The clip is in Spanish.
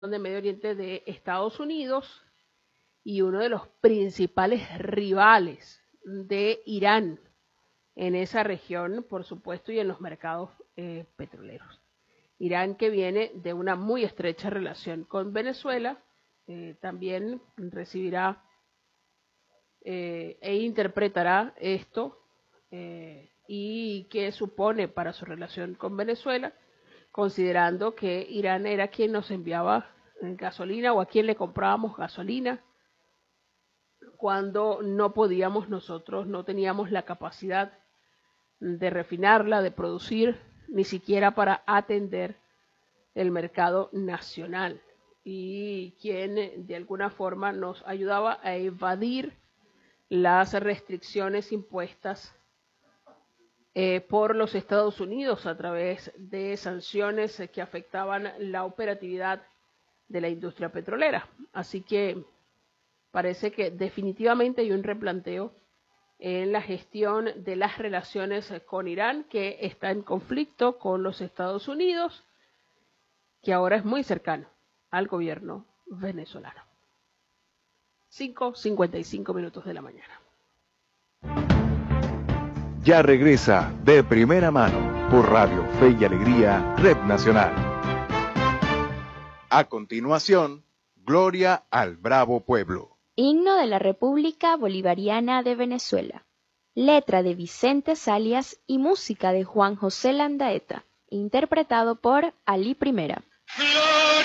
de Medio Oriente de Estados Unidos y uno de los principales rivales de Irán en esa región, por supuesto, y en los mercados petroleros. Irán, que viene de una muy estrecha relación con Venezuela, también recibirá e interpretará esto y qué supone para su relación con Venezuela, considerando que Irán era quien nos enviaba gasolina o a quien le comprábamos gasolina cuando no podíamos nosotros, no teníamos la capacidad de refinarla, de producir, ni siquiera para atender el mercado nacional, y quien de alguna forma nos ayudaba a evadir las restricciones impuestas por los Estados Unidos a través de sanciones que afectaban la operatividad de la industria petrolera. Así que parece que definitivamente hay un replanteo en la gestión de las relaciones con Irán, que está en conflicto con los Estados Unidos, que ahora es muy cercano al gobierno venezolano. 5:55 de la mañana. Ya regresa De Primera Mano por Radio Fe y Alegría, Red Nacional. A continuación, Gloria al Bravo Pueblo. Himno de la República Bolivariana de Venezuela. Letra de Vicente Salias y música de Juan José Landaeta, interpretado por Ali Primera.